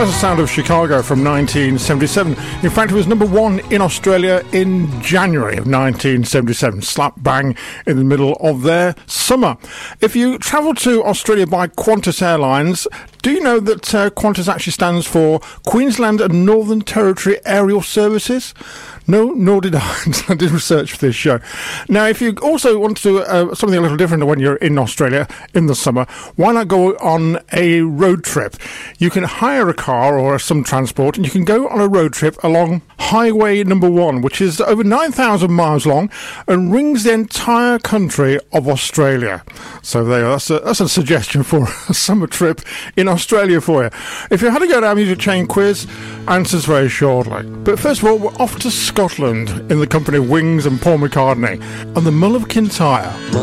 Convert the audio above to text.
was the sound of Chicago from 1977. In fact, it was number one in Australia in January of 1977, slap bang in the middle of their summer. If you travel to Australia by Qantas Airlines, do you know that Qantas actually stands for Queensland and Northern Territory Aerial Services? No, nor did I. I did research for this show. Now, if you also want to do something a little different when you're in Australia in the summer, why not go on a road trip? You can hire a car or some transport, and you can go on a road trip along Highway Number 1, which is over 9,000 miles long and rings the entire country of Australia. So there, that's a suggestion for a summer trip in Australia for you. If you had to go down music chain quiz, answers very shortly. But first of all, we're off to Scotland in the company of Wings and Paul McCartney and the Mull of Kintyre.